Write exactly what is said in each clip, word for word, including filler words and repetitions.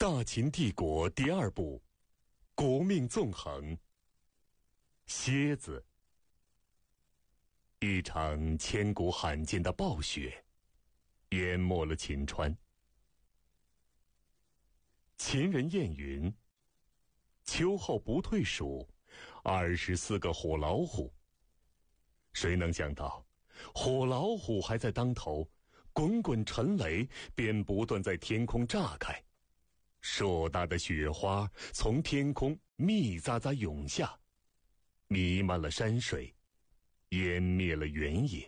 大秦帝国第二部，国命纵横。蝎子。一场千古罕见的暴雪，淹没了秦川。秦人谚云：秋后不退蜀，二十四个火老虎。谁能想到，火老虎还在当头，滚滚尘雷便不断在天空炸开，硕大的雪花从天空密匝匝涌下，弥漫了山水，湮灭了原野。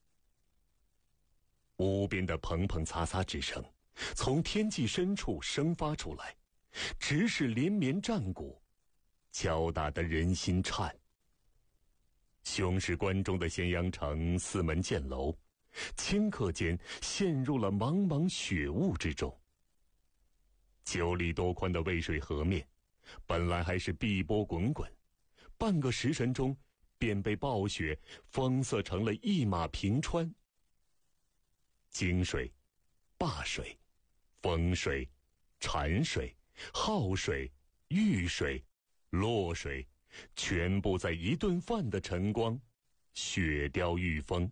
无边的砰砰擦擦之声从天际深处生发出来，直使连绵战鼓，敲打得人心颤。雄视关中的咸阳城四门箭楼，顷刻间陷入了茫茫雪雾之中。九里多宽的渭水河面，本来还是碧波滚滚，半个时辰中便被暴雪封塞成了一马平川。泾水、灞水、沣水、潺水、浩水、玉水、洛水，全部在一顿饭的晨光，雪雕玉峰。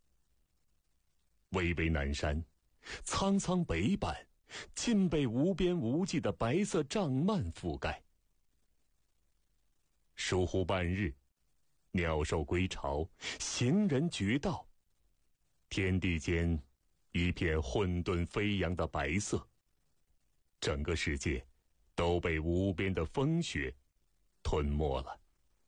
巍巍南山，苍苍北坂，尽被无边无际的白色帐幔覆盖。疏忽半日，鸟兽归巢，行人绝道，天地间一片混沌飞扬的白色，整个世界都被无边的风雪吞没了。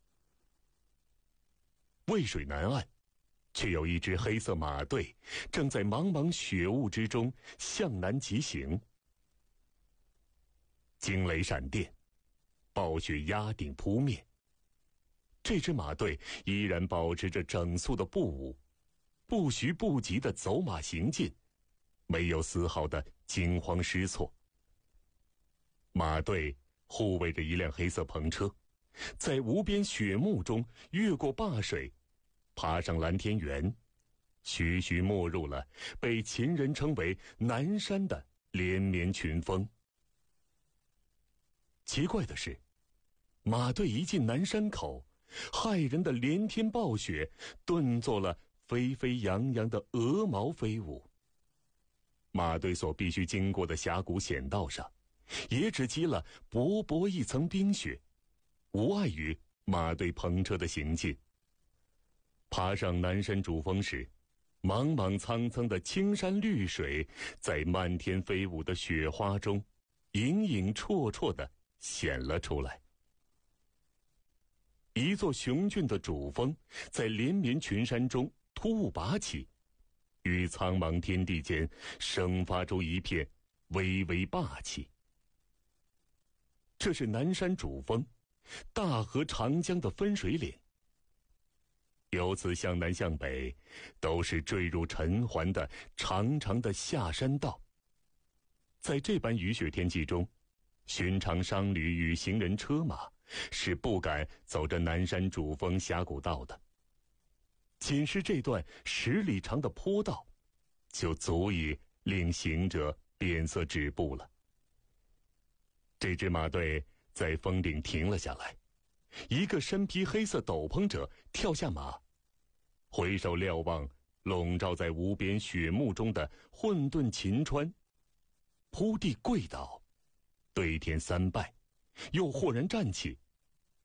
渭水南岸，却有一支黑色马队正在茫茫雪雾之中向南疾行。惊雷闪电，暴雪压顶扑面。这支马队依然保持着整肃的步舞，不徐不急地走马行进，没有丝毫的惊慌失措。马队护卫着一辆黑色篷车，在无边雪幕中越过灞水，爬上蓝天原，徐徐没入了被秦人称为南山的连绵群峰。奇怪的是，马队一进南山口，骇人的连天暴雪顿作了飞飞扬扬的鹅毛飞舞。马队所必须经过的峡谷险道上，也只积了薄薄一层冰雪，无碍于马队篷车的行进。爬上南山主峰时，莽莽苍苍的青山绿水在漫天飞舞的雪花中影影绰绰地显了出来。一座雄峻的主峰在连绵群山中突兀拔起，于苍茫天地间生发出一片巍巍霸气。这是南山主峰，大河长江的分水岭。由此向南向北，都是坠入尘寰的长长的下山道。在这般雨雪天气中，寻常商旅与行人车马是不敢走着南山主峰峡谷道的。仅是这段十里长的坡道，就足以令行者变色止步了。这支马队在峰顶停了下来，一个身披黑色斗篷者跳下马，回首瞭望笼罩在无边雪幕中的混沌秦川，扑地跪倒，对天三拜，又豁然站起，